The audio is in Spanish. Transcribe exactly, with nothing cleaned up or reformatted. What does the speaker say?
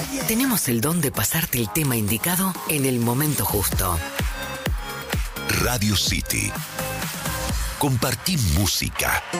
Tenemos el don de pasarte el tema indicado en el momento justo. Radio City. Compartí música.